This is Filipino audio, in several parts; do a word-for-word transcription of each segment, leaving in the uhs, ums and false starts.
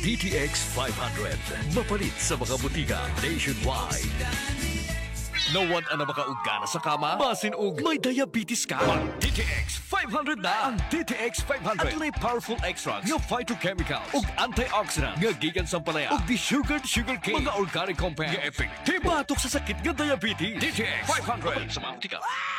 D T X five hundred. Mapalit sa mga butika nationwide. Nawan ang makaugana sa kama, basin ug may diabetes ka. Mag D T X five hundred na. Ang D T X five hundred at powerful extracts nga phytochemicals ug antioxidant nga gikan sa palaya ug desugared sugarcane, mga organic compounds nga effective batok sa sakit nga diabetes. D T X five hundred sa mga butika.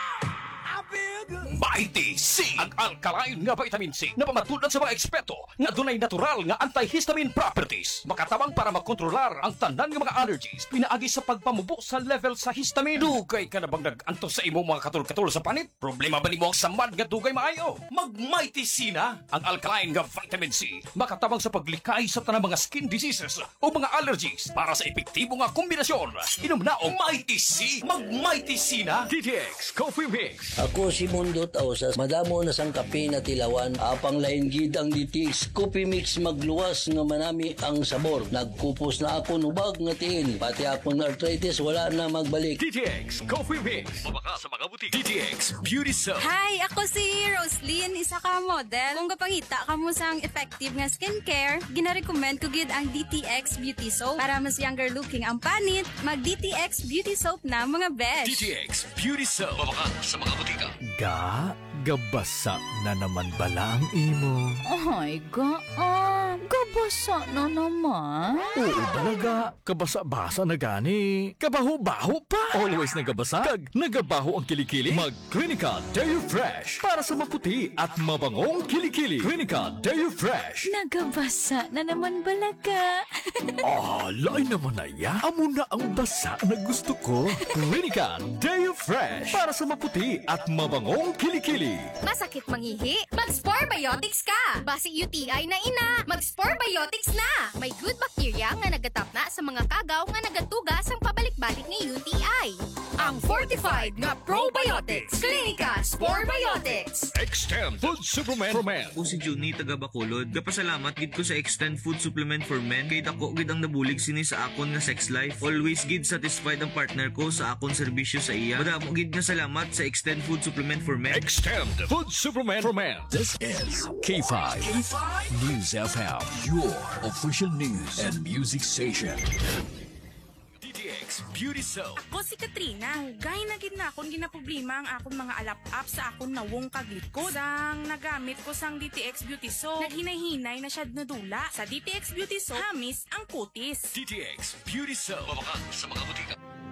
Mighty C, ang alkaline nga vitamin C na pamatulan sa mga eksperto nga dunay natural nga antihistamine properties, makatabang para makontrolar ang tanan nga mga allergies pinaagi sa pagpamubo sa level sa histamine. Dugay ka na bang nag-antos sa imo mga katul-katul sa panit? Problema ba nimo ang samad nga dugay maayo? Mag Mighty C na, ang alkaline nga vitamin C, makatabang sa paglikay sa tanang mga skin diseases o mga allergies para sa epektibo nga kombinasyon. Inom na og Mighty C. Mag Mighty C na. D T X Coffee Mix. Ako si Mundot Ausas, madamo na sang kape na tilawan, apang lain gid ang D T X Coffee Mix magluwas nga manami ang sabor. Nagkupos na ako nubag nga tiil, pati akong arthritis wala na magbalik. D T X Coffee Mix. Mabaka sa mga butik. D T X Beauty Soap. Hi, ako si Roslyn, isa ka model. Kung kapangita ka mo sang effective nga skincare, gina-recommend ko gid ang D T X Beauty Soap para mas younger looking ang panit. Mag D T X Beauty Soap na mga besh. D T X Beauty Soap. Mabaka sa mga butika. Ga, gabasa na naman bala ang imo. Ay, ga, ah, gabasa na naman. Oo talaga, kabasa-basa na gani. Kabaho-baho pa. Always nagabasa, kag nagabaho ang kilikili. Mag Clinica Deo Fresh para sa maputi at mabangong kilikili. Clinica Deo Fresh. Nagabasa na naman balaga. Ah, lain naman na ya. Amo na ang basa na gusto ko. Clinica Deo Fresh para sa maputi at mabangong kilikili. Masakit mangihi? Mag-Spore Biotics ka! Basi U T I na ina, mag-Spore Biotics na! May good bacteria nga nagatap na sa mga kagaw nga nagatugas ang pabalik-balik ni U T I. Ang fortified nga probiotics. Clinica Spore Biotics. Extend Food Supplement for Men. Ako si Juni taga Bacolod. Kapasalamat gid ko sa Extend Food Supplement for Men kay dako gid ang nabulig sini sa akon nga sex life. Always gid satisfied ang partner ko sa akon serbisyo sa iya. Madamo gid nga salamat sa Extend Food Supplement for Men. Extend Food Supplement for Men. This is K five. K five News F M, your official news and music station. D T X Beauty Soap. Ako si Katrina. Hugay na gid na akong ginaproblema ang akong mga alap-up sa akong nawong kaglikod. Sang nagamit ko sang D T X Beauty Soap, naghinay-hinay na siya nadula. Sa D T X Beauty Soap, hamis ang kutis. D T X Beauty Soap. Mabaka sa mga butika.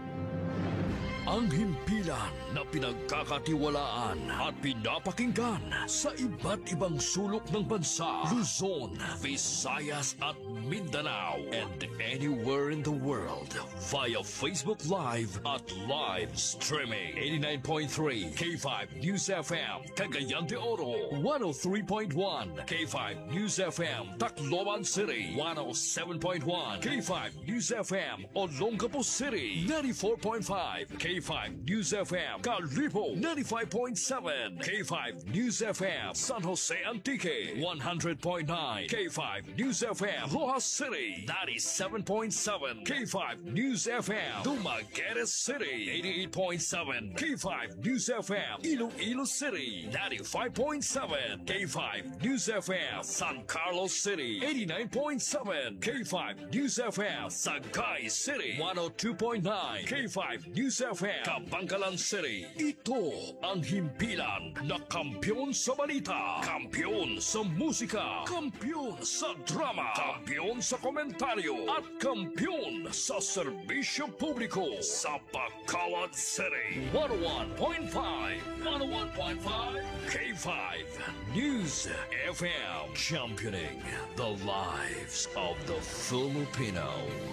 Ang himpilan na pinagkakatiwalaan at pinapakinggan sa iba't ibang sulok ng bansa, Luzon, Visayas at Mindanao, and anywhere in the world via Facebook Live at live streaming. eighty-nine point three K five News F M, Cagayan de Oro, one oh three point one K five News F M, Tacloban City, one oh seven point one K five News F M, Olongapo City, ninety-four point five K five News F M, Calipo, ninety-five point seven K five News F M, San Jose Antique, one hundred point nine K five News F M, Rojas City, ninety-seven point seven K five News F M, Dumaguete City, eighty-eight point seven K five News F M, Iloilo City, ninety-five point seven K five News F M, San Carlos City, eighty-nine point seven K five News F M, Sagay City, one oh two point nine K five News F M, Bangkalan City. Ito ang himpilan na kampyon sa balita, kampyon sa musika, kampyon sa drama, kampyon sa komentaryo, at kampyon sa serbisyo publiko sa Bacolod City. one oh one point five, one oh one point five K five News F M, championing the lives of the Filipino.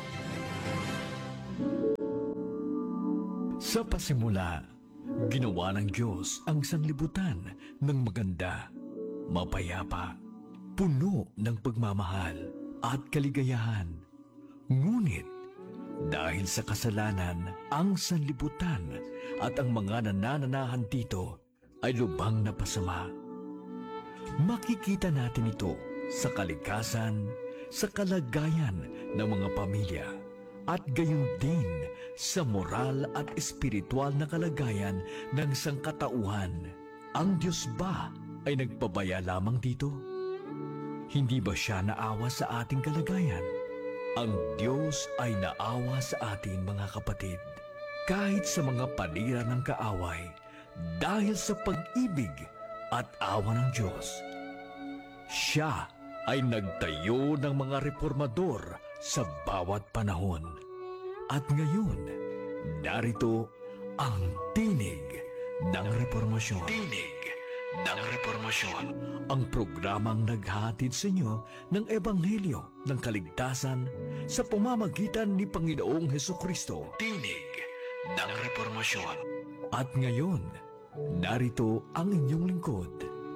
Sa pasimula, ginawa ng Diyos ang sanlibutan ng maganda, mapayapa, puno ng pagmamahal at kaligayahan. Ngunit, dahil sa kasalanan, ang sanlibutan at ang mga nanananahan dito ay lubhang napasama. Makikita natin ito sa kalikasan, sa kalagayan ng mga pamilya, at gayon din sa moral at espiritual na kalagayan ng sangkatauhan. Ang Diyos ba ay nagpabaya lamang dito? Hindi ba siya naawa sa ating kalagayan? Ang Diyos ay naawa sa atin, mga kapatid, kahit sa mga panira ng kaaway, dahil sa pag-ibig at awa ng Diyos. Siya ay nagtayo ng mga reformador sa bawat panahon. At ngayon, narito ang tinig ng reformasyon. Tinig ng reformasyon. Ang programang naghahatid sa inyo ng Ebanghelyo ng Kaligtasan sa pamamagitan ni Panginoong Hesukristo. Tinig ng reformasyon. At ngayon, narito ang inyong lingkod.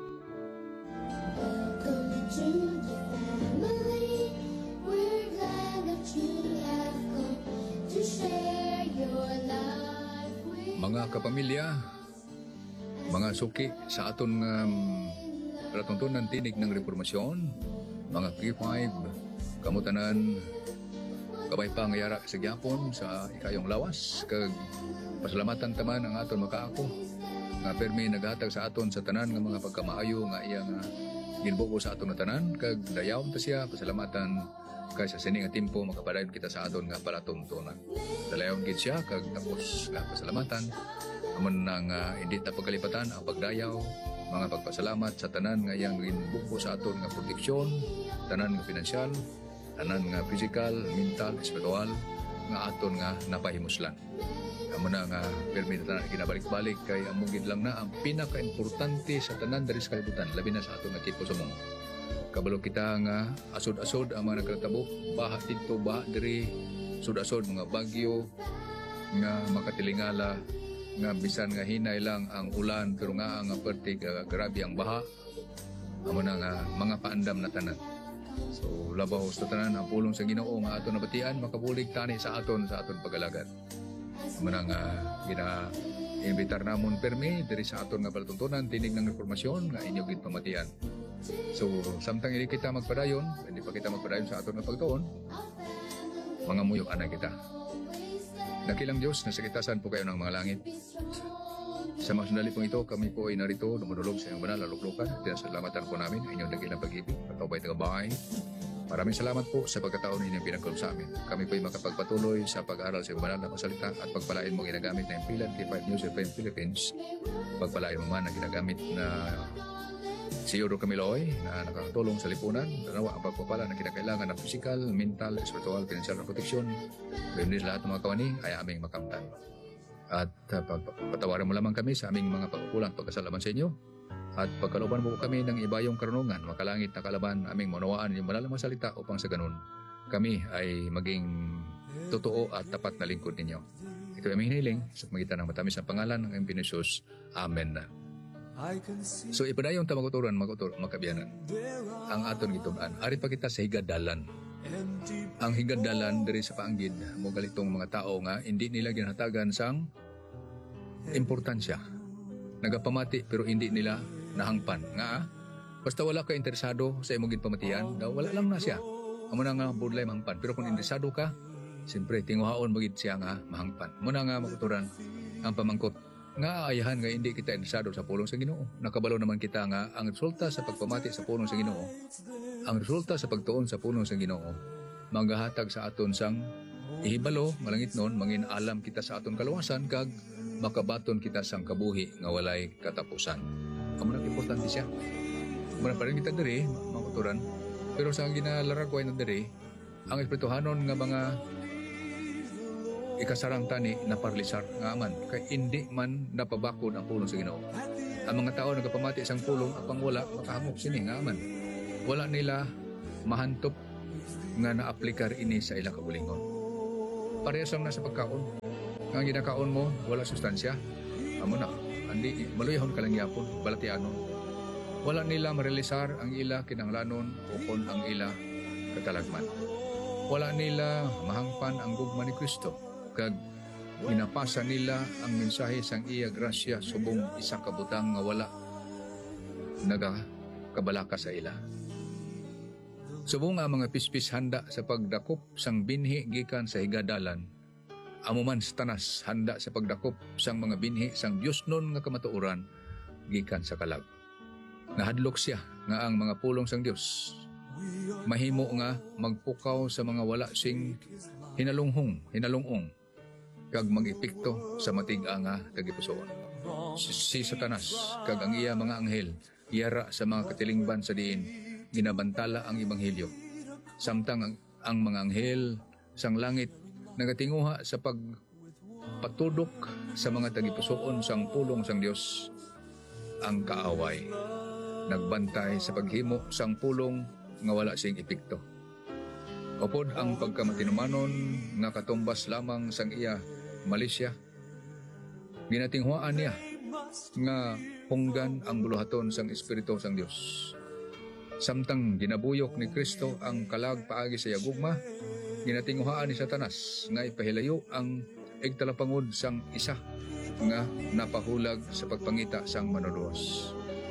Welcome to the family. We're glad that you have come to share your life with Mga kapamilya, mga suki sa aton um, palatuntunan tinig ng reformasyon, mga K five, kamutanan, kabay pa ngayara sa gyapon sa ikayong lawas, kag pasalamatan taman ang aton makaako nga permi naghatag sa aton sa tanan nga mga pagkamaayo nga iya nga ginbuko sa aton nga tanan, kag dayaw ta siya pasalamatan kay sa sini nga tempo makapadayon kita sa aton nga palatuntunan. Dalayon gid siya kag tapos nga pasalamatan amon nang uh, hindi ta pagkalipatan ang pagdayaw, mga pagpasalamat sa tanan nga iyang ginbuko sa aton nga proteksyon, tanan nga pinansyal, tanan nga physical, mental, espiritual nga aton nga napahimuslan. Amo na nga permi na tanan kinabalik-balik kay among gid lang na ang pinaka-importante sa tanan diri sa kalibutan, labi na sa aton nga tipo sumong. Kabalo kita nga asod-asod ang mga nagkatabok, baha dito, baha diri, sud-asod mga bagyo nga makatilingala nga bisan nga hinay lang ang ulan pero nga ang perti uh, grabe ang baha. Amo na nga mga paandam na tanan. So labaw sa tanan ang pulong sa Ginoo nga aton nabatian makabulig tani sa aton sa aton pagalagat. Amo na nga gina imbitar namon permi diri sa aton nga palatuntunan tinig ng reformasyon nga inyo gid pamatian. So samtang hindi kita magpadayon, hindi pa kita magpadayon sa aton nga pagtuon, mga muyok anak kita. Nakilang Diyos, nasa kitasan po kayo ng mga langit. Sa mga sandali pong ito, kami po ay narito, dumudulog sa iyong banal, laluklukan. Pinasalamatan po namin ang inyong dakilang pag-ibig, patawbay tagabahay. Maraming salamat po sa pagkataon ninyong pinagkulong sa amin. Kami po ay makapagpatuloy sa pag-aaral sa iyong banal na pasalita at pagpalain mo ginagamit na impilan K five News F M Philippines. Pagpalain mo man ang ginagamit na si Yoro Camiloy na nakatulong sa lipunan. Dalawa ang pagpapala na kinakailangan ng physical, mental, spiritual, financial na proteksyon. Gayun din sa lahat ng mga kawani ay aming makamtan. At uh, patawaran mo lamang kami sa aming mga pagkukulang pagkasalaman sa inyo. At pagkalooban mo kami ng ibayong karunungan, makalangit na kalaban, aming manawaan yung malalamang salita upang sa ganun kami ay maging totoo at tapat na lingkod ninyo. Ito ay aming hiling sa magitan ng matamis na pangalan ng aming Pinisus. Amen na. So ipadayon ta maguturan magutur makabiyanan ang aton gitunan ari pa kita sa higadalan. Ang higadalan diri sa paanggid mo galitong mga tao nga hindi nila ginhatagan sang importansya, nagapamati pero hindi nila nahangpan nga basta wala ka interesado sa imong ginpamatian daw wala lang na siya amo na nga budlay mahangpan, pero kung interesado ka siyempre tinguhaon magid siya nga mahangpan. Mo na nga maguturan ang pamangkot nga ayahan nga hindi kita interesado sa pulong sa Ginoo. Nakabalo naman kita nga ang resulta sa pagpamati sa pulong sa Ginoo, ang resulta sa pagtuon sa pulong sa Ginoo, manggahatag sa aton sang ihibalo, malangit nun, mangin alam kita sa aton kaluwasan, kag makabaton kita sang kabuhi nga walay katapusan. Amo na importante siya. Muna pa rin kita diri, makuturan, pero sa ginalaragway na diri, ang espirituhanon nga mga ikasarang tani na parlisar nga aman kay hindi man napabakod ang pulong sa Ginoo. Ang mga tao nagapamati sang pulong apang wala makahangop sini nga aman. Wala nila mahantop nga naaplikar ini sa ilang kabulingon. Parehas lang na sa pagkaon. Nga ginakaon mo wala sustansya. Amo na andi maluyahon ka lang yapon balatianon. Wala nila marealisar ang ila kinahanglanon ukon ang ila katalagman. Wala nila mahangpan ang gugma ni Kristo. Kag ginapasa nila ang mensahe sang iya grasya subong isa ka butang nga wala nagakabalaka sa ila. Subong ang mga pispis handa sa pagdakop sang binhi gikan sa higadalan, amo man sa tanas handa sa pagdakop sang mga binhi sang Dios nun nga kamatuoran gikan sa kalag. Nahadlok siya nga ang mga pulong sang Dios mahimo nga magpukaw sa mga wala sing hinalunghong, hinalungong, kag mag-epekto sa matig-a nga tagipusoon. Si, si Satanas, kag ang iya mga anghel, iyara sa mga katilingban sa diin, ginabantala ang Ebanghelyo. Samtang ang, ang mga anghel sang langit nagatinguha sa pagpatudok sa mga tagipusoon sang pulong sang Dios. Ang kaaway nagbantay sa paghimo sang pulong nga wala sing epekto. Upod ang pagkamatinumanon nga katumbas lamang sang iya Malaysia, ginatinghuaan niya nga punggan ang buluhaton sang Espiritu sang Dios. Samtang ginabuyok ni Kristo ang kalag paagi sa yagugma, ginatinghuaan ni Satanas nga ipahilayo ang igtalapangod sang isa nga napahulag sa pagpangita sang manuluwas.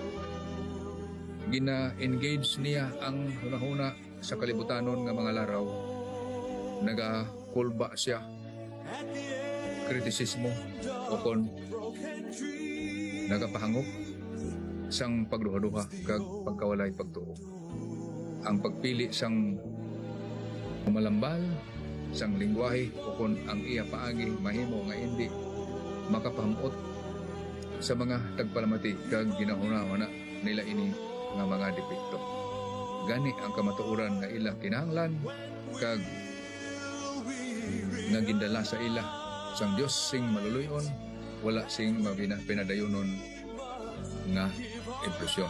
Gina-engage niya ang hunahuna sa kalibutanon nga mga laraw. Nagakulba siya kritisismo o kon nagapahangop sang pagduha-duha kag pagkawalay pagtuo. Ang pagpili sang malambal sang lingwahe o kon ang iya paagi mahimo nga hindi makapahamot sa mga tagpalamati kag ginahuna-huna nila ini nga mga depekto. Gani ang kamatuoran nga ila kinahanglan kag nga gindala sa ila sang Dios sing maluluyon, wala sing mabina pinadayonon nga impresyon.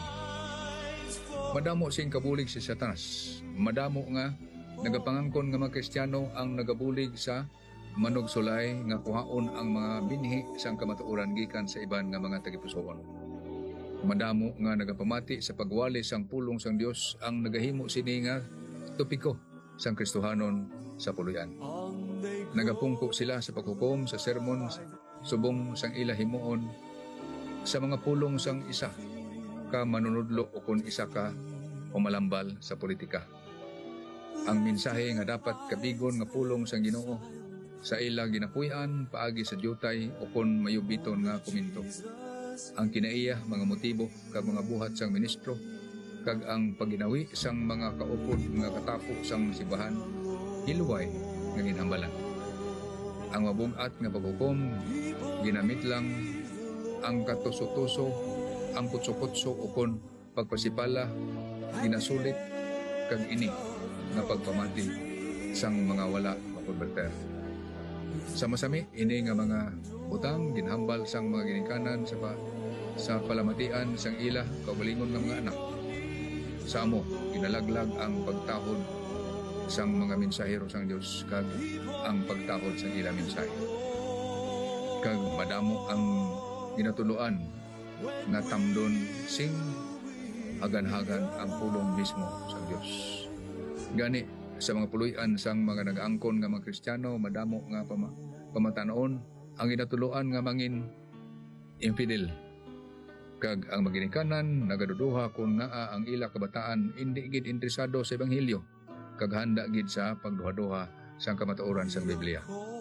Madamo sing kabulig si Satanas. Madamo nga nagapangangkon nga mga Kristiyano ang nagabulig sa manugsulay nga kuhaon ang mga binhi sang kamatuoran gikan sa iban nga mga tagipusoon. Madamo nga nagapamati sa pagwali sang pulong sang Dios ang nagahimo sini nga topiko sang Kristohanon sa puluyan. Nagapungko sila sa paghukom sa sermon subong sang ila himuon sa mga pulong sang isa ka manunudlo o kun isa ka umalambal sa politika. Ang mensahe nga dapat kabigon nga pulong sang Ginoo sa ila ginapuy-an paagi sa diyutay o kun mayubiton nga komento. Ang kinaiya mga motibo kag mga buhat sang ministro kag ang paginawi sang mga kaupod nga katapo sang sibahan hiluway nga ginhambalan. Ang mabugat nga paghukom ginamit lang ang katuso-tuso, ang putso-putso o kon pagpasipala ginasulit kag ini nga pagpamati sang mga wala makonverter. Sama-sami ini nga mga utang ginhambal sang mga ginikanan sa pa, sa palamatian sang ila kaugalingon ng mga anak. Sa amo ginalaglag ang pagtahod sang mga mensahero sang Dios kag ang pagtahod sang ila mensahe. Kag madamo ang ginatuluan nga tamdon sing hagan-hagan ang pulong mismo sang Dios. Gani sa mga puluyan sang mga nag-angkon nga mga Kristiyano madamo nga pama, pamatanoon ang ginatuluan nga mangin infidel. Kag ang maginikanan nagaduduha kung naa ang ila kabataan hindi gid interesado sa ebanghelyo kag handa gid sa pagduha-duha sang kamatuoran sang Biblia.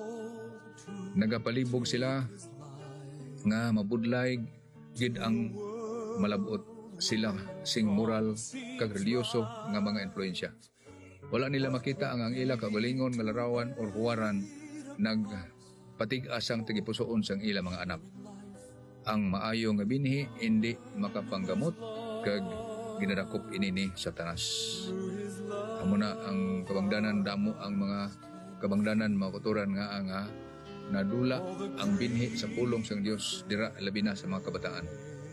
Nagapalibog sila nga mabudlay gid ang malabot sila sing moral kag reliyoso nga mga influensya. Wala nila makita ang ang ila kagalingon nga larawan or huwaran nagpatig-as ang tagipusoon sang ila mga anak. Ang maayo nga binhi hindi makapanggamot kag ginadakop ini ni Satanas. Amo na ang kabangdanan damo ang mga kabangdanan mga kuturan nga nga nadula ang binhi sa pulong sang Dios dira labi na sa mga kabataan.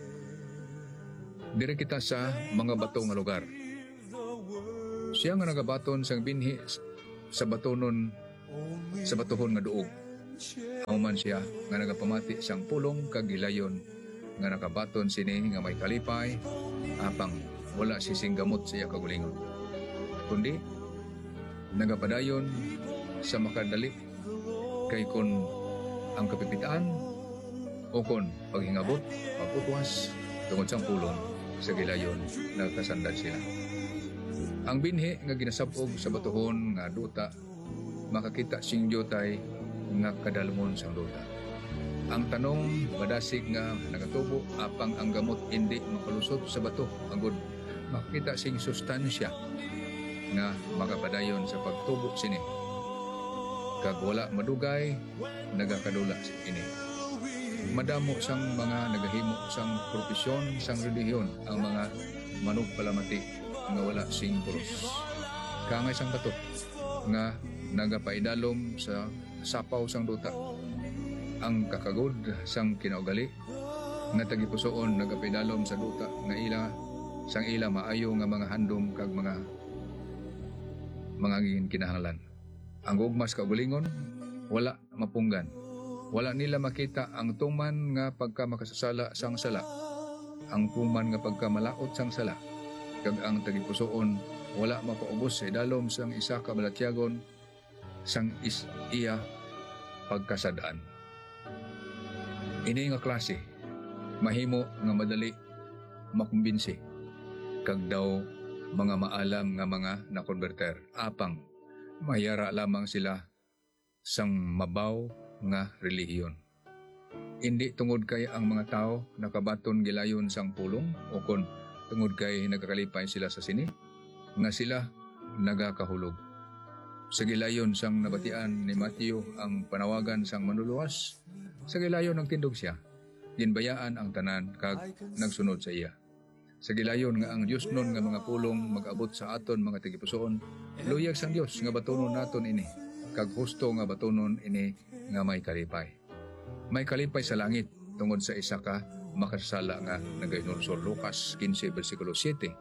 Dira kita sa mga bato nga lugar. Siya nga nagabaton sang binhi sa batonon sa batuhon nga duog. Human siya nga nagapamati sang pulong kag gilayon nga nakabaton sini nga may kalipay apang wala si singgamot siya kagulingon. Kundi nagapadayon sa makadali kay kon ang kapipitaan o kon paghingabot, pagputwas tungod sang pulong sa gilayon nagkasandal sila. Ang binhi nga ginasabog sa batuhon nga duta makakita sing diyotay nga kadalmon sang duta. Ang tanong badasig nga nagatubo apang ang gamot hindi makalusot sa bato agud makita sing sustansya nga makapadayon sa pagtubo sini. Kag wala madugay, nagakadula ini. Madamo sang mga nagahimo sang propesyon sang relihiyon ang mga manugpalamati nga wala sing puros. Kangay sang bato nga nagapaidalom sa sapaw sang duta. Ang kakagod sang kinaugali nga tagipusoon nagapaidalom sa duta nga ila sang ila maayo nga mga handom kag mga mga kinahanglan. Ang gugmas kaugalingon wala mapunggan. Wala nila makita ang tuman nga pagka makasasala sang sala, ang tuman nga pagka malaot sang sala, kag ang tagipusoon wala mapaubos sa idalom sang isa ka balatyagon sang is iya pagkasadaan. Ini nga klase mahimo nga madali makumbinsi kag daw mga maalam nga mga nakonverter apang mayara lamang sila sang mabaw nga relihiyon. Hindi tungod kay ang mga tao nakabaton gilayon sang pulong o kon tungod kay nagakalipay sila sa sini nga sila nagakahulog. Sa gilayon sang nabatian ni Matthew ang panawagan sang manluluwas, sa gilayon nagtindog siya, ginbayaan ang tanan kag nagsunod sa iya. Sa gilayon nga ang Dios nun nga mga pulong mag-abot sa aton mga tigipusoon, luyag sang Dios nga batonon naton ini, kag husto nga batonon ini nga may kalipay. May kalipay sa langit tungod sa isa ka makasala nga nagaynon sa Lucas fifteen versikulo seven.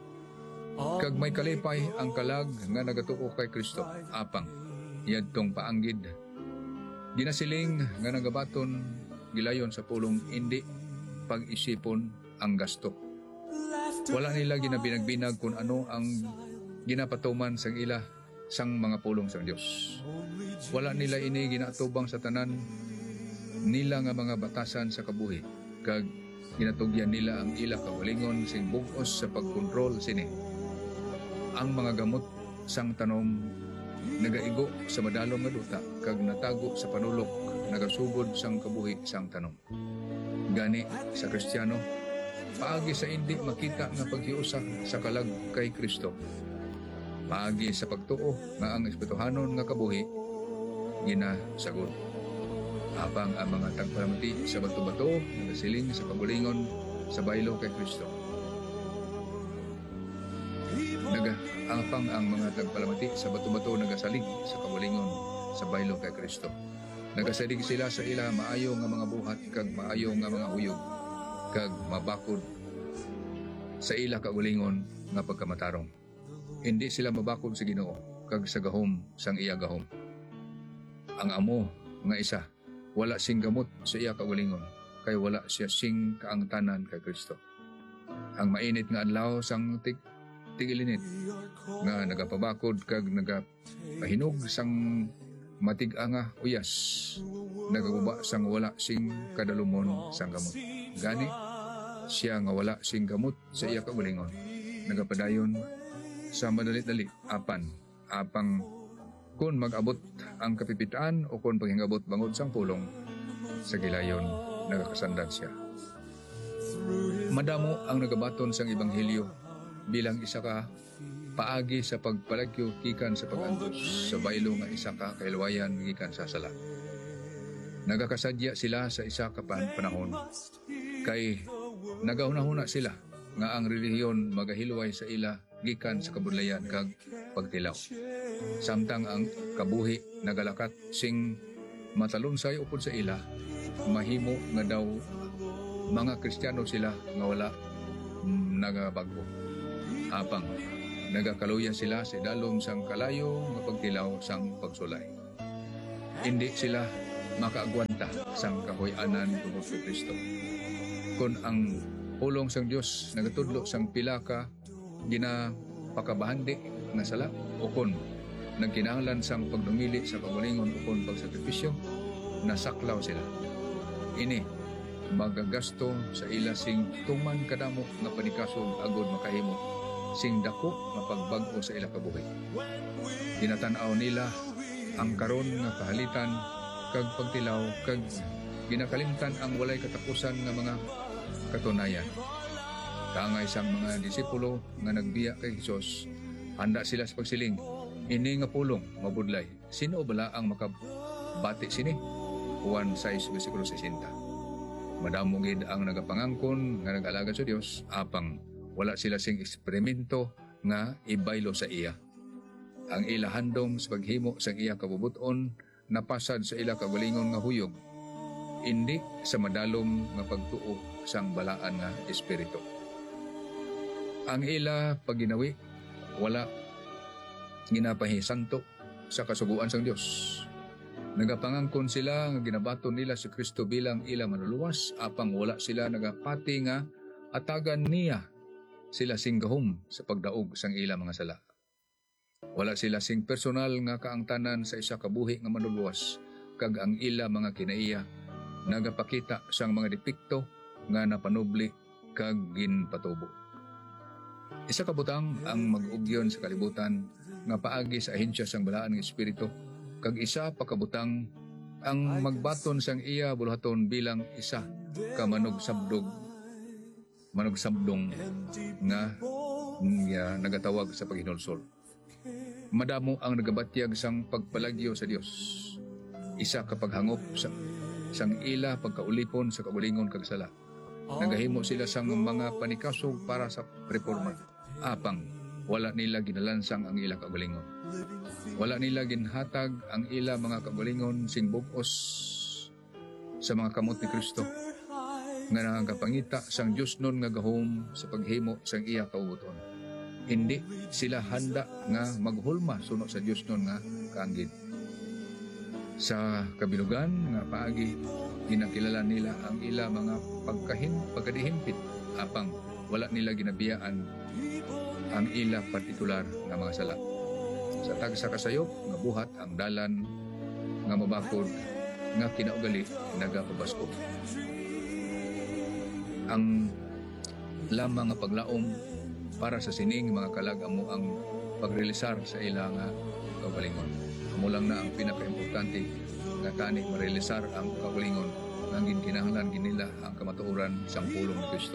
Kag may kalipay ang kalag nga nagatuo kay Kristo apang yadtong paanggid. Ginasiling nga nagabaton gilayon sa pulong indi pag-isipon ang gasto. Wala nila ginabinag-binag kung ano ang ginapatuman sang ila sang mga pulong sang Dios. Wala nila ini ginatubang sa tanan nila nga mga batasan sa kabuhi kag ginatugyan nila ang ila kawalingon sing bug-os sa pagkontrol sini. Ang mga gamot sang tanom nagaigo sa madalong nga duta kag natago sa panulok nagasugod sang kabuhi sang tanom. Gani sa Kristiyano paagi sa indi makita nga paghiusa sa kalag kay Kristo. Paagi sa pagtuo nga ang espirituhanon nga kabuhi ginasagot. Apang ang mga tagpalamati sa bato-bato nagasiling sa kabulingon sa baylo kay Kristo. Naga apang ang mga tagpalamati sa bato-bato nagasalig sa kabulingon sa baylo kay Kristo. Nagasalig sila sa ila maayo nga mga buhat kag maayo nga mga uyog kag mabakod sa ila kaulingon nga pagkamatarong. Hindi sila mabakod sa Ginoo kag sa gahom sang iya gahom. Ang amo nga isa wala sing gamot sa iya kaulingon kay wala siya sing kaangtanan kay Kristo. Ang mainit nga adlaw sang tig tigilinit nga nagapabakod kag nagapahinog sang matig-a nga uyas nagaguba sang wala sing kadalumon sang gamot. Gani siya nga wala sing gamot sa iya kaulingon nagapadayon sa madali-dali apan apang kun mag-abot ang kapipitaan o kun paghingabot bangod sang pulong sa gilayon nagakasandan siya. Madamo ang nagabaton sang ebanghelyo bilang isa ka paagi sa pagpalagyo gikan sa pag-antos sa baylo nga isa ka kailwayan gikan sa sala. Nagakasadya sila sa isa ka panahon kay nagahuna-huna sila nga ang relihiyon magahilway sa ila gikan sa kabudlayan kag pagtilaw. Samtang ang kabuhi nagalakat sing matalunsay upod sa ila, mahimo nga daw mga Kristiyano sila nga wala mm, nagabago. Apang nagakaluyan sila sa dalom sang kalayo nga pagtilaw sang pagsulay. Hindi sila makaagwanta sang kahoy-anan tungod kay Kristo. Kung ang pulong sang Dios nagatudlo sang pila ka ginapakabahandi nga sala o kon nagkinahanglan sang pagdumili sa kabulingon o kon pagsakripisyo, nasaklaw sila. Ini magagasto sa ila sing tuman kadamo nga panikasog agod makahimo sing dako nga pagbag-o sa ila kabuhi. Ginatan-aw nila ang karon nga kahalitan kag pagtilaw kag ginakalimtan ang walay katapusan nga mga katunayan. Kaangay sang mga disipulo nga nagbiya kay Hesus Handa sila sa pagsiling. Ini nga pulong, mabudlay. Sino bala ang makabati sini? Juan six, versikulo sixty. Madamo gid ang nagapangangkon nga nag-alagad sa Dios, apang wala sila sing eksperimento nga ibaylo sa iya. Ang ila handom sa paghimo sa iya kabubuton napasad sa ila kagalingon nga huyog, indi sa madalom nga pagtuo sang balaan nga espiritu. Ang ila pagginawi wala ginapahisanto sa kasuguan sang Dios. Nagapangangkon sila nga ginabaton nila si Kristo bilang ila manuluwas, apang wala sila nagapati nga atagan niya sila sing gahom sa pagdaog sang ila mga sala. Wala sila sing personal nga kaangtanan sa isa ka buhi nga manuluwas, kag ang ila mga kinaiya nagapakita sang mga depekto nga napanubli kag ginpatubo. Isa ka butang ang mag-ugyon sa kalibutan nga paagi sa ahensya sang balaan nga espiritu, kag isa pakabutang ang magbaton sang iya buluhaton bilang isa ka manugsabdog manugsabdong nga nga nagatawag sa paghinulsol. Madamo ang nagabatyag sang pagpalagyo sa Dios. Isa ka paghangop sa sang ila pagkaulipon sa kagulingon kag sala. Nagahimo sila sang mga panikasog para sa reforma, apang wala nila ginalansang ang ila kagulingon. Wala nila ginhatag ang ila mga kagulingon sing bug-os sa mga kamot ni Kristo nga nangagapangita sang Dios nun nga gahom sa paghimo sang iya kaubuton. Hindi sila handa nga maghulma suno sa Dios nun nga kaanggid. Sa kabilugan nga paagi ginakilala nila ang ila mga pagkahin pagkadihimpit, apang wala nila ginabiyaan ang ila partikular nga mga sala. Sa tagsa kasayop nga buhat ang dalan nga mabakod nga kinaugali nagapabasko. Ang lamang nga paglaom para sa sining mga kalag amo ang pagrealisar sa ila nga kaugalingon. Amo lang na ang pinakaimportante nga kani marealisar ang kaugalingon nga ginkinahanglan ginila ang kamatuoran sang pulong ni Kristo.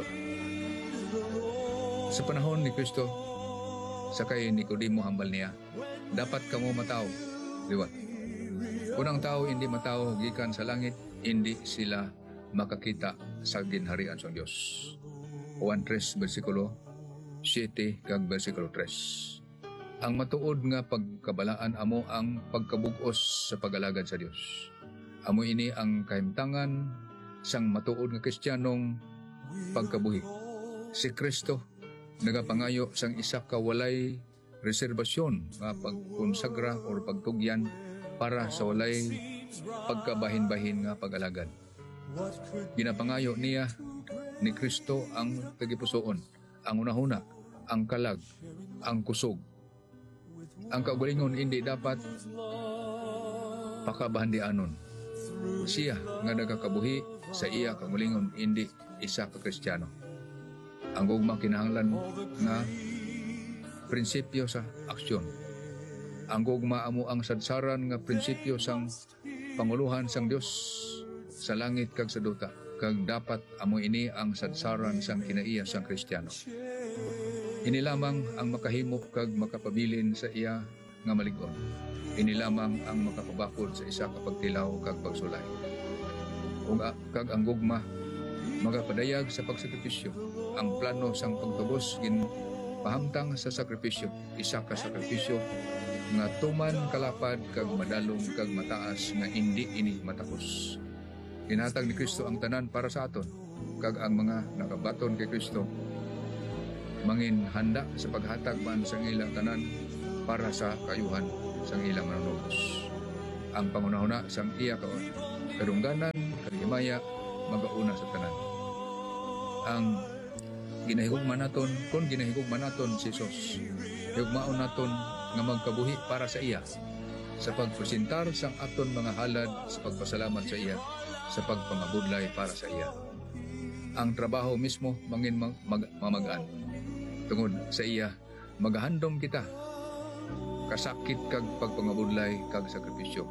Sa panahon ni Kristo, sakay Nicodemo hambal niya, dapat kamo matao, liwat. Kung ang tao hindi matao gikan sa langit, hindi sila makakita sa ginharian sa Diyos. Juan three, versikulo seven kag versikulo three. Ang matuod nga pagkabalaan amo ang pagkabug-os sa pagalagad sa Dios. Amo ini ang kahimtangan sang matuod nga Kristiyanong pagkabuhi. Si Kristo nagapangayo sang isa ka walay reserbasyon nga pagkonsagra o pagtugyan para sa walay pagkabahin-bahin nga pagalagad. Ginapangayo niya ni Kristo ang tagipusoon, ang unahuna, ang kalag, ang kusog. Ang kaugalingon hindi dapat pakabahandianon. Siya nga nagakabuhi sa iya kaugalingon hindi isa ka Kristiyano. Ang gugma kinahanglan nga prinsipyo sa aksyon. Ang gugma amo ang sadsaran nga prinsipyo sang panguluhan sang Dios sa langit kag sa duta, kag dapat amo ini ang sadsaran sang kinaiya sang Kristiyano. Ini lamang ang makahimok kag makapabilin sa iya nga malig-on. Ini lamang ang makapabakod sa isa ka pagtilaw kag pagsulay. Ug kag ang gugma magapadayag sa pagsakripisyo. Ang plano sang pagtubos gin pahamtang sa sakripisyo, isa ka sakripisyo nga tuman kalapad kag madalong kag mataas nga hindi ini matapos. Ginhatag ni Kristo ang tanan para sa aton, kag ang mga nakabaton kay Kristo mangin handa sa paghatag man sang ilang tanan para sa kayuhan sang ilang manunubos. Ang pangunahuna sang iya kaon, kadungganan, kagimaya, magauna sa tanan. Ang ginahigugman naton, kung ginahigugman naton si Jesus, higugmaon naton nga magkabuhi para sa iya, sa pagpresentar sang aton mga halad sa pagpasalamat sa iya, sa pagpangabudlay para sa iya. Ang trabaho mismo mangin mag, mag, mamagaan. Tungod sa iya, magahandom kita, kasakit kag pagpangabudlay kag sakripisyo.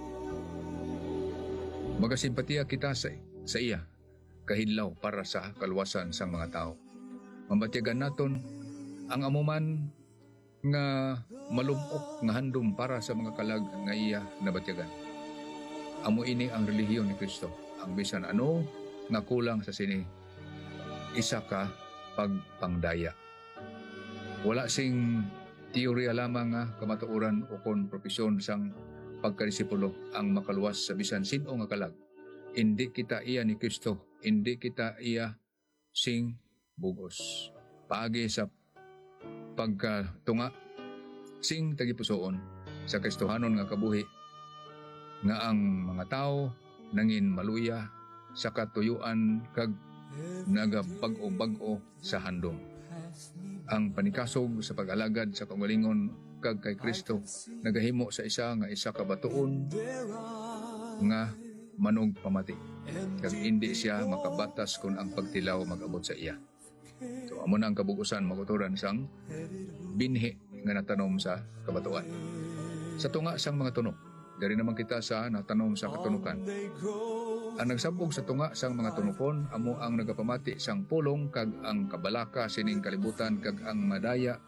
Magasimpatiya kita sa, sa iya, kahidlaw para sa kaluwasan sang mga tao. Mambatyagan naton ang amuman nga malumok nga handom para sa mga kalag nga iya nabatyagan. Amo ini ang relihiyon ni Kristo. Ang bisan ano nga kulang sa sini, isa ka pagpangdaya. Wala sing teorya lamang nga kamatuoran o kon propesyon sang pagkadisipulo ang makaluwas sa bisan sino nga kalag. Hindi kita iya ni Kristo, hindi kita iya sing bugos. Paagi sa pagkatunga sing tagipusoon sa Kristohanon nga kabuhi nga ang mga tao nangin maluya sa katuyuan kag nagabag-o-bag-o sa handom. Ang panikasog sa pag-alagad sa kaugalingon kag kay Kristo nagahimo sa isa nga isa ka batuon nga manog pamati kag hindi siya makabatas kung ang pagtilaw mag-abot sa iya. So amo na ang kabugusan maguturan sang binhi nga natanom sa kabatuan. Sa tunga sang mga tunog, dari naman kita sa natanom sa katunukan. Ang nagsabog sa tunga sang mga tunukon amo ang nagapamati sang pulong kag ang kabalaka sining kalibutan kag ang madaya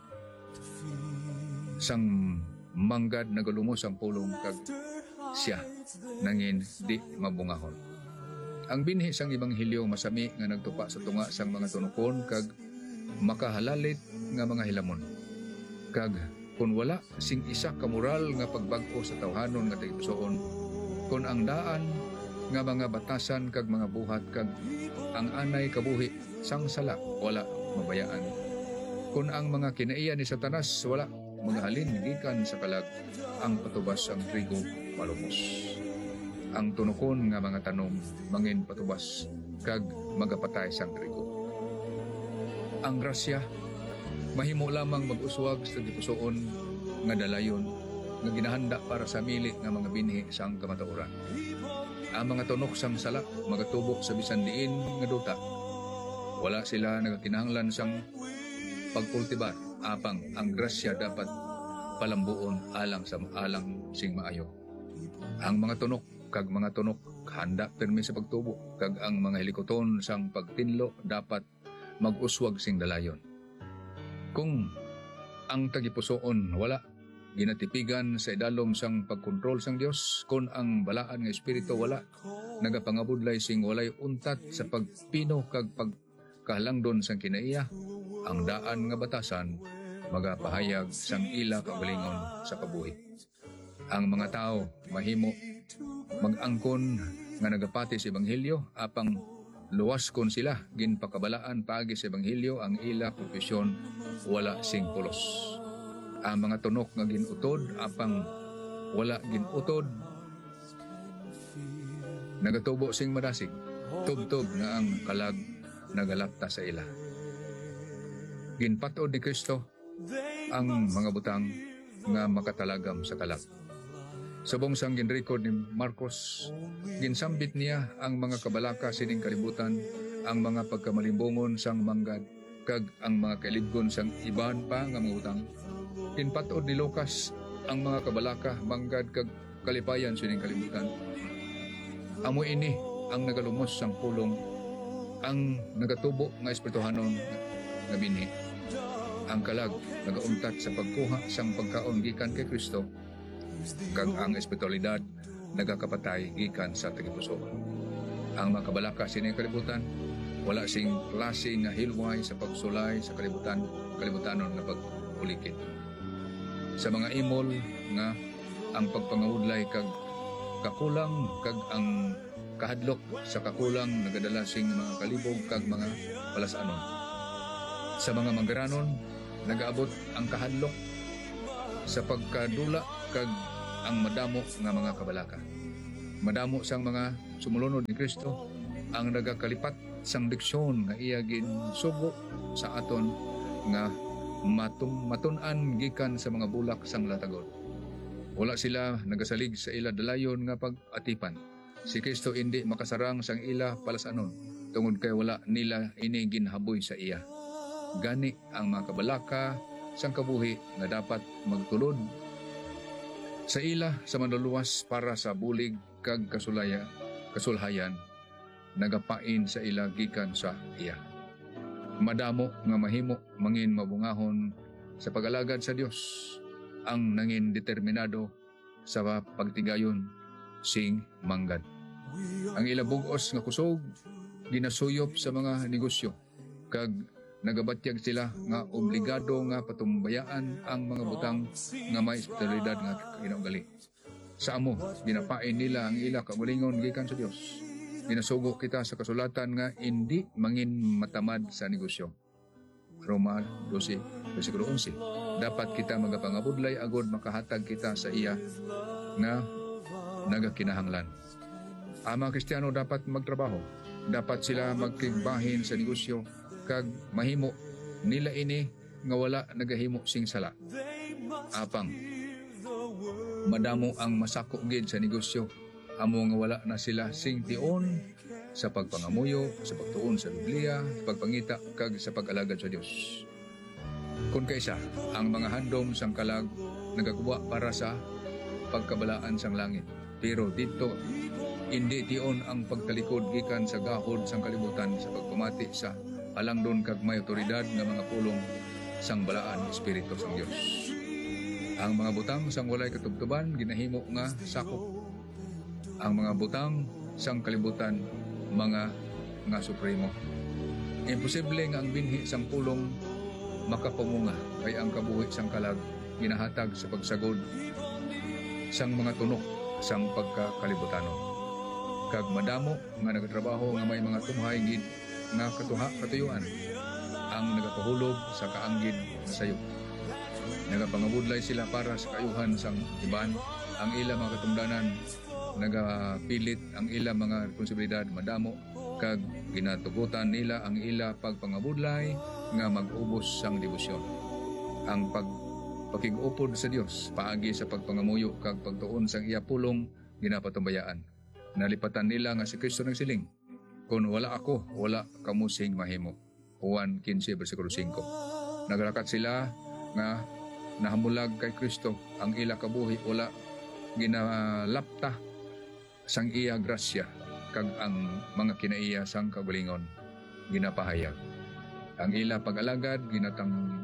sang manggad nagalumos ang pulong kag siya nangin di mabungahon. Ang binhi sang Ebanghelyo masami nga nagtupa sa tunga sang mga tunukon kag makahalalit nga mga hilamon. Kag kun wala sing isa ka moral nga pagbag-o sa tawhanon nga tagipusoon, kun ang daan nga mga batasan kag mga buhat kag ang anay kabuhi sang sala wala mabayaan. Kun ang mga kinaiya ni Satanas wala mga halin gikan sa kalag, ang patubas ang trigo malumos. Ang tunukon nga mga tanom mangin patubas kag magapatay sang trigo. Ang grasya mahimo lamang mag-uswag sa dipusoon nga dalayon nga ginahanda para sa mili nga mga binhi sang kamatauran. Ang mga tunok sang sala magatubok sa bisan diin nga duta. Wala sila nagakinahanglan sang pagkultibar, apang ang grasya dapat palambuon alang sa alang sing maayo. Ang mga tunok kag mga tunok handa permi sa pagtubo kag ang mga helikoton sang pagtinlo dapat mag-uswag sing dalayon. Kung ang tagipusoon wala ginatipigan sa idalom sang pagkontrol sang Dios, kun ang balaan nga espiritu wala nagapangabudlay sing walay untat sa pagpino kag pagkahalangdon sang kinaiya, ang daan nga batasan magapahayag sang ila kaugalingon sa kabuhi. Ang mga tao mahimo mag-angkon nga nagapati sa Ebanghelyo, apang luwas kon sila ginpakabalaan paagi sa Ebanghelyo ang ila profesyon wala sing pulos. Ang mga tunok nga ginutod apang wala ginutod nagatubo sing madasig, tubtob nga ang kalag nagalapta sa ila. Ginpatod ni Kristo ang mga butang nga makatalagam sa kalag. Subong sang ginrecord ni Marcos, ginsambit niya ang mga kabalaka sining kalibutan, ang mga pagkamalimbongon sang manggad, kag ang mga kailidgon sang iban pa nga mga utang. Ginpatod ni Lucas ang mga kabalaka, manggad, kag kalipayan sining kalibutan. Amo ini ang nagalumos sang pulong, ang nagatubo nga espirituhanon nga binhi. Ang kalag nagauntat sa pagkuha sang pagkaon gikan kay Kristo, kag ang espiritualidad nagakapatay gikan sa tagipuso. Ang mga kabalaka sining kalibutan wala sing klase nga hilway sa pagsulay sa kalibutan kalibutanon nga pag-ulikit. Sa mga imol nga ang pagpangawudlay kag kakulang kag ang kahadlok sa kakulang nagadala sing mga kalibog kag mga palasanon. Sa mga manggaranon nagaabot ang kahadlok sa pagkadula kag ang madamo nga mga kabalaka. Madamo sang mga sumulunod ni Kristo ang nagakalipat sang diksyon nga iya ginsugo sa aton nga matum matun-an gikan sa mga bulak sang latagon. Wala sila nagasalig sa ila dalayon nga pag-atipan. Si Kristo hindi makasarang sang ila palasanon tungod kay wala nila ini ginhaboy sa iya. Gani ang mga kabalaka sang kabuhi nga dapat magtulod sa ila sa manluluwas para sa bulig kag kasulaya kasulhayan nagapain sa ila gikan sa iya. Madamo nga mahimo mangin mabungahon sa pag-alagad sa Dios ang nangin determinado sa pagtigayon sing manggad. Ang ila bugos nga kusog ginasuyop sa mga negosyo kag nagabatyag sila nga obligado nga patumbayaan ang mga butang nga may otoridad nga kinaugali. Sa amo ginapain nila ang ila kagulingon gikan sa Dios. Ginasugo kita sa kasulatan nga hindi mangin matamad sa negosyo. Roma twelve, versikulo eleven. Dapat kita magapangabudlay agod makahatag kita sa iya nga nagakinahanglan. Ang mga Kristiyano dapat magtrabaho. Dapat sila magkigbahin sa negosyo kag mahimo nila ini nga wala nagahimo sing sala. Apang madamo ang masako gid sa negosyo amo nga wala na sila sing tion sa pagpangamuyo, sa pagtuon sa Biblia, sa pagpangita kag sa pag-alagad sa Dios. Kung kaysa ang mga handom sang kalag nagaguba para sa pagkabalaan sang langit. Pero dito hindi tion ang pagtalikod gikan sa gahod sang kalibutan sa pagpamati sa alangdon kag may otoridad nga mga pulong sang balaan espiritu sang Dios. Ang mga butang sang walay katubtuban ginahimo nga sakop. Ang mga butang sang kalibutan mga nga supremo. Imposible nga ang binhi sang pulong makapamunga kay ang kabuhi sang kalag ginahatag sa pagsagod sang mga tunok sang pagkakalibutanon. Kag madamo nga nagatrabaho nga may mga tumhay gid nga katuha katuyuan ang nagapahulog sa kaanggid na sayo. Nagapangabudlay sila para sa kayuhan sang iban. Ang ila mga katungdanan nagapilit ang ila mga responsibilidad madamo kag ginatugutan nila ang ila pagpangabudlay nga mag-ubos sang debosyon. Ang pagpakig-upod sa Dios paagi sa pagpangamuyo kag pagtuon sang iya pulong ginapatumbayaan. Nalipatan nila nga si Kristo nagsiling, kung wala ako, wala kamo sing mahimo. Juan fifteen, versikulo five. Nagrakat sila nga nahamulag kay Kristo ang ila kabuhi wala ginalapta sang iya grasya kag ang mga kinaiya sang kagalingon ginapahayag. Ang ila pag-alagad ginatang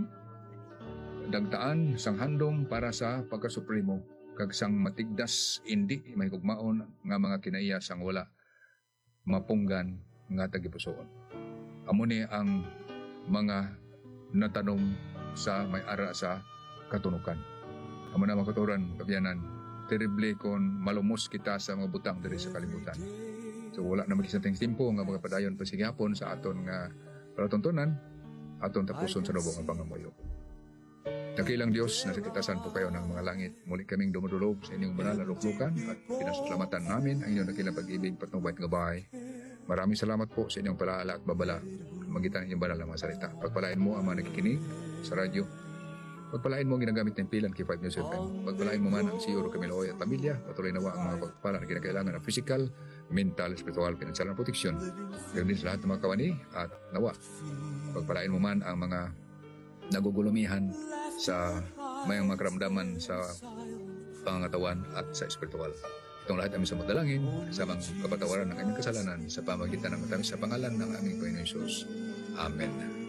ginadagtaan sang handom para sa pagkasupremo kag sang matigdas indi may hugmaon nga mga kinaiya sang wala mapunggan nga tagipusoon. Amo ni ang mga natanom sa may ara sa katunukan. Amo na makaturan kabyanan terrible kung malumos kita sa mga butang diri sa kalibutan. So wala na magkisanteng timpo nga mga padayon pasigyapon sa aton nga palatuntunan, aton tapuson sa lubong nga pangamuyo. Dakilang Diyos, nasititasan po kayo ng mga langit. Muli kaming dumadulog sa inyong banal na luklukan at pinasalamatan namin ang inyong dakilang pag-ibig patnubay at gabay. Maraming salamat po sa inyong palaala at babala magitan ng inyong banal na mga salita. Pagpalain mo ang mga nakikinig sa radyo. Pagpalain mo ang ginagamit ng pilan kay five News F M. Pagpalain mo man ang C E O Camiloy at pamilya. Patuloy nawa ang mga pagpala na kinakailangan ng physical, mental, spiritual, financial na proteksyon. Gawin din sa lahat ng mga kawani at nawa. Pagpalain mo man ang mga nagugulumihan sa mayang makaramdaman sa pangangatawan at sa spiritual. Itong lahat kami sa madalangin sa mga kapatawaran ng aming kasalanan sa pamagitan ng matamis sa pangalan ng aming Panginoon Jesus. Amen.